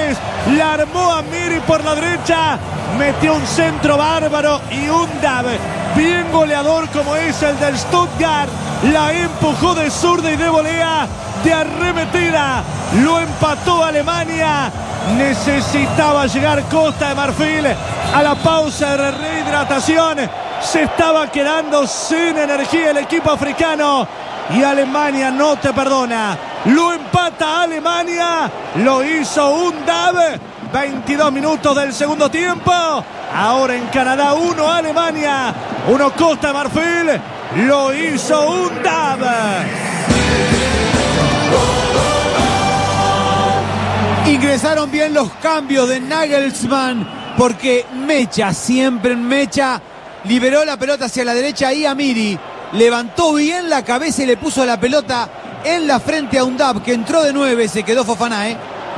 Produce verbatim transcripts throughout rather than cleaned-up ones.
vez. La armó Amiri por la derecha. Metió un centro bárbaro y Undav, bien goleador como es el del Stuttgart, la empujó de zurda y de volea, de arremetida. Lo empató Alemania. Necesitaba llegar Costa de Marfil a la pausa de rehidratación. Se estaba quedando sin energía el equipo africano y Alemania no te perdona. Lo empata Alemania. Lo hizo Undav. veintidós minutos del segundo tiempo. Ahora en Canadá, uno Alemania, uno Costa de Marfil. Lo hizo Undav. Ingresaron bien los cambios de Nagelsmann, porque Mecha, siempre en Mecha, liberó la pelota hacia la derecha y Amiri levantó bien la cabeza y le puso la pelota en la frente a Undav, que entró de nueve. Se quedó Fofana, ¿eh?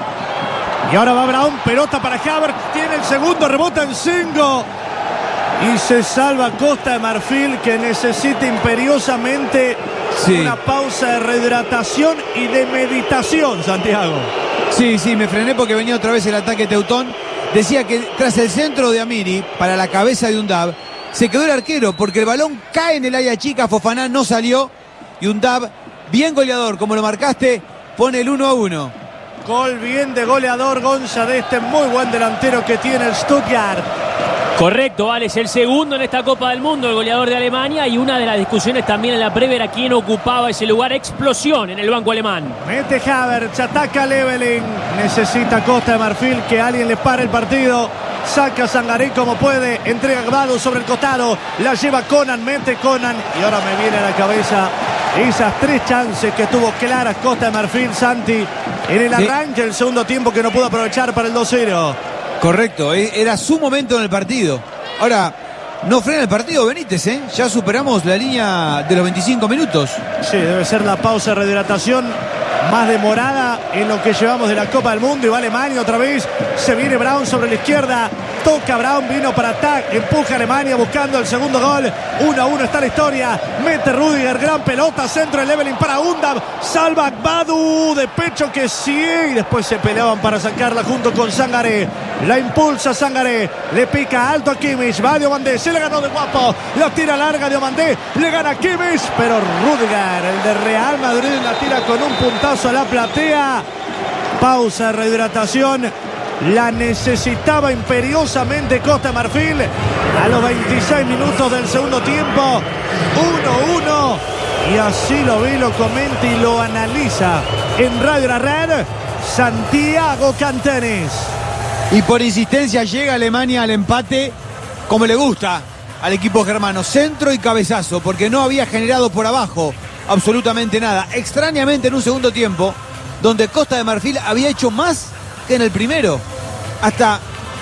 Y ahora va Brown, pelota para Havertz, tiene el segundo, rebota en Singo. Y se salva Costa de Marfil, que necesita imperiosamente sí. una pausa de rehidratación y de meditación, Santiago. Sí, sí, me frené porque venía otra vez el ataque Teutón. Decía que tras el centro de Amiri, para la cabeza de Undav, se quedó el arquero, porque el balón cae en el área chica, Fofana no salió. Y Undav, bien goleador, como lo marcaste, pone el uno a uno. Gol bien de goleador Gonza de este muy buen delantero que tiene el Stuttgart. Correcto, Alex, el segundo en esta Copa del Mundo, el goleador de Alemania, y una de las discusiones también en la previa era quién ocupaba ese lugar. Explosión en el banco alemán. Mete Havertz, ataca Leveling, necesita Costa de Marfil que alguien le pare el partido. Saca Sangaré como puede, entrega Gbadu sobre el costado, la lleva Conan, mete Conan y ahora me viene a la cabeza esas tres chances que tuvo claras Costa de Marfil, Santi, en el arranque del segundo tiempo, que no pudo aprovechar para el dos cero. Correcto, era su momento en el partido. Ahora, no frena el partido Benítez, ¿eh? Ya superamos la línea de los veinticinco minutos. Sí, debe ser la pausa de rehidratación más demorada en lo que llevamos de la Copa del Mundo. Y va Alemania otra vez. Se viene Brown sobre la izquierda. Toca Brown, vino para ataque. Empuja Alemania buscando el segundo gol. uno a uno está la historia. Mete Rudiger, gran pelota. Centro de Leveling para Undav. Salva Gbadu de pecho que sigue. Y después se peleaban para sacarla junto con Sangaré. La impulsa Sangaré. Le pica alto a Kimmich. Va Diomandé. Se le ganó de guapo. La tira larga Diomandé. Le gana Kimmich. Pero Rudiger, el de Real Madrid, la tira con un puntazo a la platea. Pausa de rehidratación. La necesitaba imperiosamente Costa de Marfil a los veintiséis minutos del segundo tiempo. uno uno. Y así lo ve, lo comenta y lo analiza en Radio La Red Santiago Cantenis. Y por insistencia llega Alemania al empate como le gusta al equipo germano. Centro y cabezazo, porque no había generado por abajo absolutamente nada. Extrañamente en un segundo tiempo, donde Costa de Marfil había hecho más que en el primero. Hasta,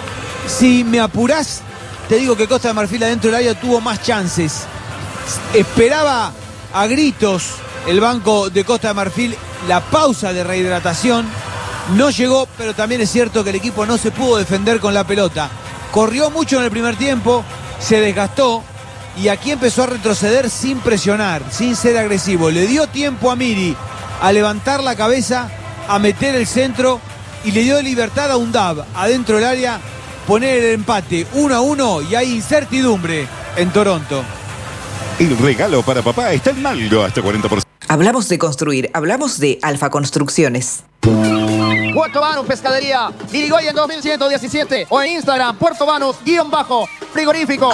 si me apurás, te digo que Costa de Marfil adentro del área tuvo más chances. Esperaba a gritos el banco de Costa de Marfil la pausa de rehidratación. No llegó, pero también es cierto que el equipo no se pudo defender con la pelota. Corrió mucho en el primer tiempo, se desgastó y aquí empezó a retroceder sin presionar, sin ser agresivo. Le dio tiempo a Miri a levantar la cabeza, a meter el centro y le dio libertad a Undav adentro del área, poner el empate uno a uno y hay incertidumbre en Toronto. El regalo para papá está en Malgo, hasta cuarenta por ciento. Hablamos de construir, hablamos de Alfa Construcciones. Puerto Banus Pescadería, Irigoyen dos mil ciento diecisiete o en Instagram, Puerto Banus, guión bajo, frigorífico.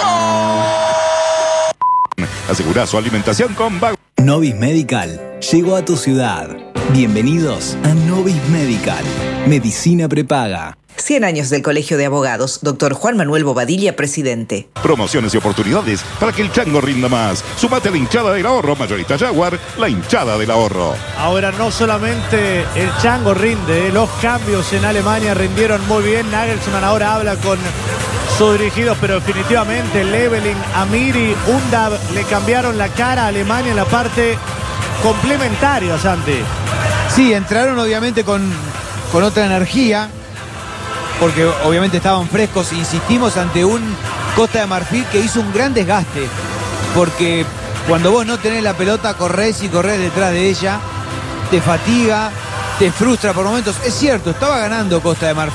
Asegura su alimentación con Bag. Novis Medical llegó a tu ciudad. Bienvenidos a Novis Medical, medicina prepaga. cien años del Colegio de Abogados, doctor Juan Manuel Bobadilla, presidente. Promociones y oportunidades para que el chango rinda más. Sumate a la hinchada del ahorro, mayorista Jaguar, la hinchada del ahorro. Ahora no solamente el chango rinde, los cambios en Alemania rindieron muy bien. Nagelsmann ahora habla con sus dirigidos, pero definitivamente Leveling, Amiri, Undav le cambiaron la cara a Alemania en la parte complementaria, Santi. Sí, entraron obviamente con, con otra energía, porque obviamente estaban frescos. Insistimos ante un Costa de Marfil que hizo un gran desgaste, porque cuando vos no tenés la pelota, corres y corres detrás de ella, te fatiga, te frustra por momentos. Es cierto, estaba ganando Costa de Marfil.